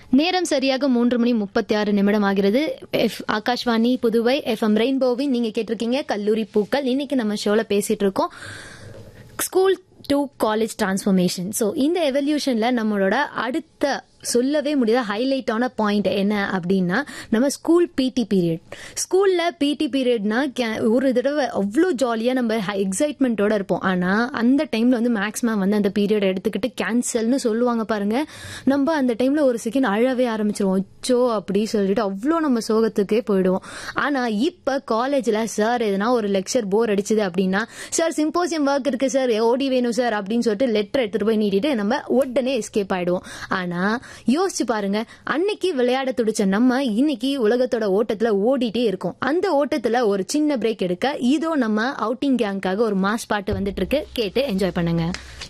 நேரம் சரியாக 3:36 ஆகிறது. ஆகாஷ்வாணி புதுவை FM ரெயின்போவின் நீங்க கேட்டிருக்கீங்க கல்லூரி பூக்கள். இன்னைக்கு நம்ம ஷோல பேசிட்டு இருக்கோம் school to college transformation. So இந்த எவல்யூஷன்ல நம்மளோட அடுத்த சொல்லவே முடியாத ஹைலைட்டான பாயிண்ட் என்ன அப்படின்னா நம்ம ஸ்கூல் பிடி பீரியட். ஸ்கூல்ல பிடி பீரியட்னா ஒரு தடவை அவ்வளோ ஜாலியாக நம்ம எக்ஸைட்மெண்ட்டோட இருப்போம். ஆனால் அந்த டைம்ல வந்து மேக்ஸிமம் வந்து அந்த பீரியட் எடுத்துக்கிட்டு கேன்சல்னு சொல்லுவாங்க பாருங்க. நம்ம அந்த டைம்ல ஒரு செகண்ட் அழவே ஆரம்பிச்சிருவோம். அச்சோ அப்படி சொல்லிட்டு அவ்வளோ நம்ம சோகத்துக்கே போயிடுவோம். ஆனால் இப்போ காலேஜில் சார் எதனா ஒரு லெக்சர் போர் அடிச்சுது அப்படின்னா, சார் சிம்போசியம் ஒர்க் இருக்கு சார், ஓடி வேணும் சார் அப்படின்னு சொல்லிட்டு லெட்டர் எடுத்துட்டு போய் நீட்டிட்டு நம்ம உடனே எஸ்கேப் ஆயிடுவோம். ஆனால் யோசிச்சு பாருங்க, அன்னைக்கு விளையாட துடிச்ச நம்ம இன்னைக்கு உலகத்தோட ஓட்டத்துல ஓடிட்டே இருக்கோம். அந்த ஓட்டத்துல ஒரு சின்ன பிரேக் எடுக்க இதோ நம்ம அவுட்டிங் கேங்காக ஒரு மாஸ் பாட்டு வந்துட்டு இருக்கு, கேட்டு என்ஜாய் பண்ணுங்க.